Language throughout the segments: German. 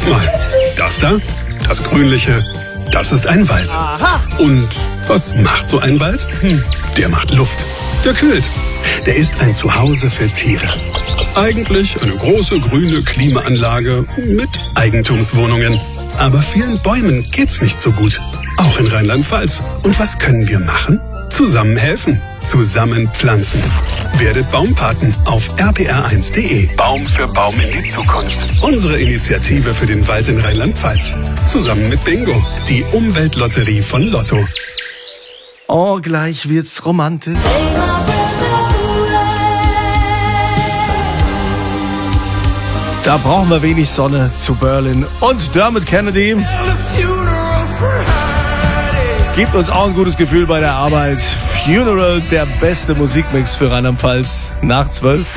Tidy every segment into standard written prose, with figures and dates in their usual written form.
Guck mal, das da, das Grünliche, das ist ein Wald. Aha. Und was macht so ein Wald? Der macht Luft. Der kühlt. Der ist ein Zuhause für Tiere. Eigentlich eine große grüne Klimaanlage mit Eigentumswohnungen. Aber vielen Bäumen geht's nicht so gut. Auch in Rheinland-Pfalz. Und was können wir machen? Zusammen helfen. Zusammen pflanzen. Werdet Baumpaten auf rpr1.de. Baum für Baum in die Zukunft. Unsere Initiative für den Wald in Rheinland-Pfalz. Zusammen mit Bingo, die Umweltlotterie von Lotto. Oh, gleich wird's romantisch. Da brauchen wir wenig Sonne zu Berlin. Und Dermot Kennedy gibt uns auch ein gutes Gefühl bei der Arbeit. Funeral, der beste Musikmix für Rheinland-Pfalz nach 12.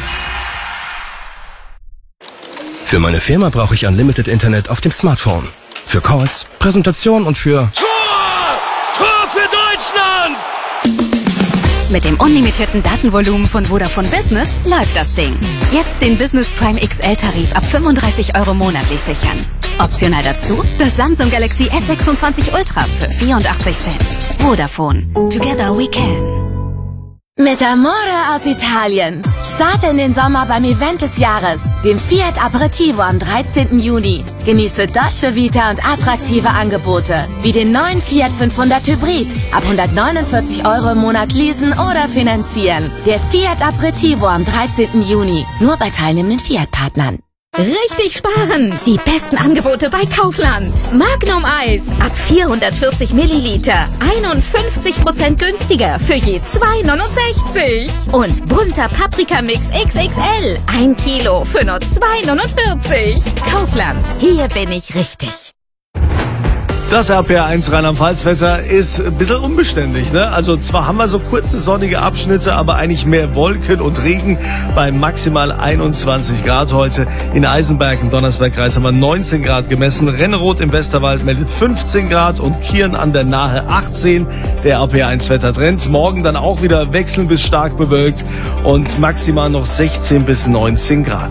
Für meine Firma brauche ich Unlimited Internet auf dem Smartphone. Für Calls, Präsentation und für... Tor für Deutschland! Mit dem unlimitierten Datenvolumen von Vodafone Business läuft das Ding. Jetzt den Business Prime XL-Tarif ab 35 € monatlich sichern. Optional dazu das Samsung Galaxy S26 Ultra für 84 Cent. Vodafone. Together we can. Mit Amore aus Italien. Starte in den Sommer beim Event des Jahres, dem Fiat Aperitivo am 13. Juni. Genieße Dolce Vita und attraktive Angebote, wie den neuen Fiat 500 Hybrid. Ab 149 € im Monat leasen oder finanzieren. Der Fiat Aperitivo am 13. Juni. Nur bei teilnehmenden Fiat-Partnern. Richtig sparen! Die besten Angebote bei Kaufland. Magnum Eis ab 440 Milliliter. 51% günstiger für je 2,69. Und bunter Paprikamix XXL. 1 Kilo für nur 2,49. Kaufland. Hier bin ich richtig. Das RPR1 Rheinland-Pfalz-Wetter ist ein bisschen unbeständig, ne? Also zwar haben wir so kurze sonnige Abschnitte, aber eigentlich mehr Wolken und Regen bei maximal 21 Grad heute. In Eisenberg im Donnersbergkreis haben wir 19 Grad gemessen. Renneroth im Westerwald meldet 15 Grad und Kirn an der Nahe 18. Der RPR1-Wettertrend. Morgen dann auch wieder wechselnd bis stark bewölkt und maximal noch 16 bis 19 Grad.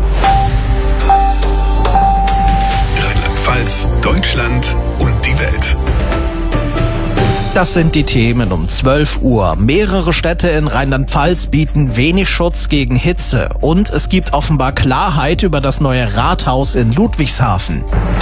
Rheinland-Pfalz, Deutschland und die Welt. Das sind die Themen um 12 Uhr. Mehrere Städte in Rheinland-Pfalz bieten wenig Schutz gegen Hitze. Und es gibt offenbar Klarheit über das neue Rathaus in Ludwigshafen.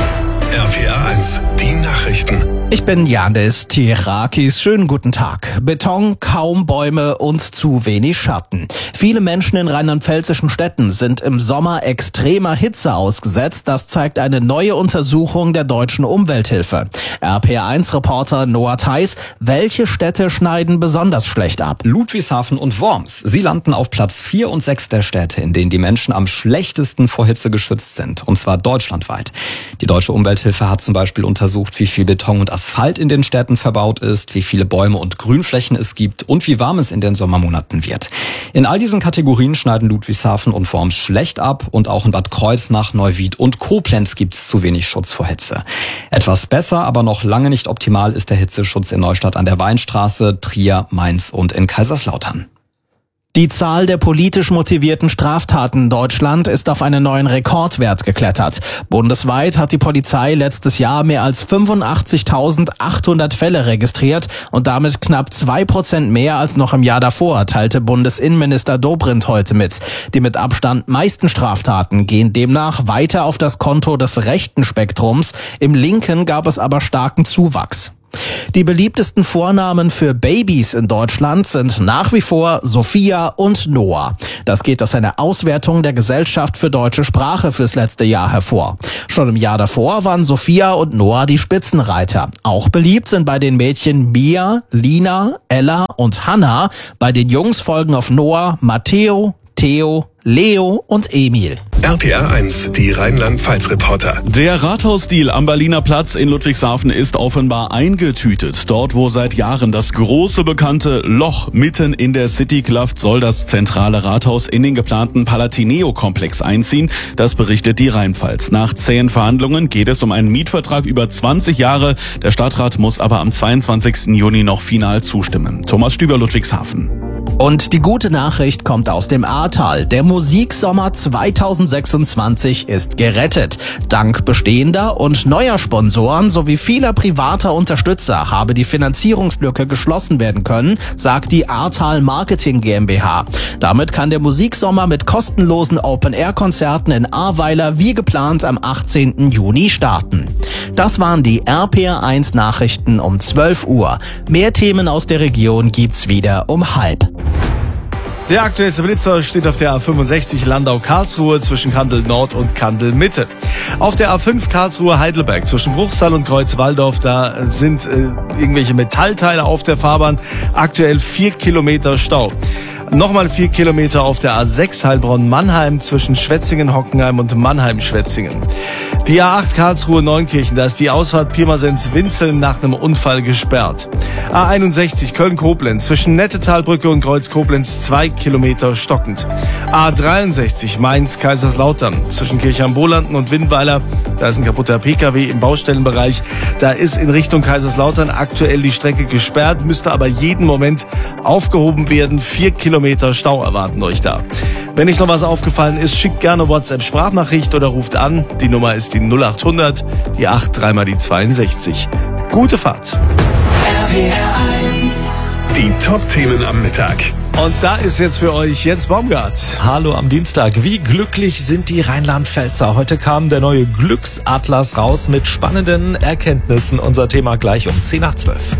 RPR1, die Nachrichten. Ich bin Janis Tirakis. Schönen guten Tag. Beton, kaum Bäume und zu wenig Schatten. Viele Menschen in rheinland-pfälzischen Städten sind im Sommer extremer Hitze ausgesetzt. Das zeigt eine neue Untersuchung der Deutschen Umwelthilfe. RPR1-Reporter Noah Theis. Welche Städte schneiden besonders schlecht ab? Ludwigshafen und Worms. Sie landen auf Platz 4 und 6 der Städte, in denen die Menschen am schlechtesten vor Hitze geschützt sind. Und zwar deutschlandweit. Die Deutsche Umwelthilfe hat zum Beispiel untersucht, wie viel Beton und Asphalt in den Städten verbaut ist, wie viele Bäume und Grünflächen es gibt und wie warm es in den Sommermonaten wird. In all diesen Kategorien schneiden Ludwigshafen und Worms schlecht ab und auch in Bad Kreuznach, Neuwied und Koblenz gibt es zu wenig Schutz vor Hitze. Etwas besser, aber noch lange nicht optimal ist der Hitzeschutz in Neustadt an der Weinstraße, Trier, Mainz und in Kaiserslautern. Die Zahl der politisch motivierten Straftaten in Deutschland ist auf einen neuen Rekordwert geklettert. Bundesweit hat die Polizei letztes Jahr mehr als 85.800 Fälle registriert und damit knapp 2% mehr als noch im Jahr davor, teilte Bundesinnenminister Dobrindt heute mit. Die mit Abstand meisten Straftaten gehen demnach weiter auf das Konto des rechten Spektrums. Im linken gab es aber starken Zuwachs. Die beliebtesten Vornamen für Babys in Deutschland sind nach wie vor Sophia und Noah. Das geht aus einer Auswertung der Gesellschaft für deutsche Sprache fürs letzte Jahr hervor. Schon im Jahr davor waren Sophia und Noah die Spitzenreiter. Auch beliebt sind bei den Mädchen Mia, Lina, Ella und Hannah. Bei den Jungs folgen auf Noah Matteo, Theo, Leo und Emil. RPR1, die Rheinland-Pfalz-Reporter. Der Rathausdeal am Berliner Platz in Ludwigshafen ist offenbar eingetütet. Dort, wo seit Jahren das große bekannte Loch mitten in der City klafft, soll das zentrale Rathaus in den geplanten Palatineo-Komplex einziehen. Das berichtet die Rheinpfalz. Nach zähen Verhandlungen geht es um einen Mietvertrag über 20 Jahre. Der Stadtrat muss aber am 22. Juni noch final zustimmen. Thomas Stüber, Ludwigshafen. Und die gute Nachricht kommt aus dem Ahrtal. Der Musiksommer 2026 ist gerettet. Dank bestehender und neuer Sponsoren sowie vieler privater Unterstützer habe die Finanzierungslücke geschlossen werden können, sagt die Ahrtal Marketing GmbH. Damit kann der Musiksommer mit kostenlosen Open-Air-Konzerten in Ahrweiler wie geplant am 18. Juni starten. Das waren die RPR1 Nachrichten um 12 Uhr. Mehr Themen aus der Region gibt's wieder um 12:30. Der aktuellste Blitzer steht auf der A65 Landau-Karlsruhe zwischen Kandel Nord und Kandel Mitte. Auf der A5 Karlsruhe-Heidelberg zwischen Bruchsal und Kreuzwaldorf, da sind irgendwelche Metallteile auf der Fahrbahn. Aktuell 4 Kilometer Stau. Nochmal 4 Kilometer auf der A6 Heilbronn-Mannheim zwischen Schwetzingen-Hockenheim und Mannheim-Schwetzingen. Die A8 Karlsruhe-Neunkirchen, da ist die Ausfahrt Pirmasens-Winzeln nach einem Unfall gesperrt. A61 Köln-Koblenz zwischen Nettetalbrücke und Kreuz-Koblenz 2 Kilometer stockend. A63 Mainz-Kaiserslautern zwischen Kirchheim-Bolanden und Winnweiler, da ist ein kaputter PKW im Baustellenbereich. Da ist in Richtung Kaiserslautern aktuell die Strecke gesperrt, müsste aber jeden Moment aufgehoben werden. 4 Kilometer Stau erwarten euch da. Wenn euch noch was aufgefallen ist, schickt gerne WhatsApp-Sprachnachricht oder ruft an. Die Nummer ist die 0800, die 8 3 mal die 62. Gute Fahrt. Die Top-Themen am Mittag. Und da ist jetzt für euch Jens Baumgart. Hallo am Dienstag. Wie glücklich sind die Rheinland-Pfälzer? Heute kam der neue Glücksatlas raus mit spannenden Erkenntnissen. Unser Thema gleich um 10 nach 12.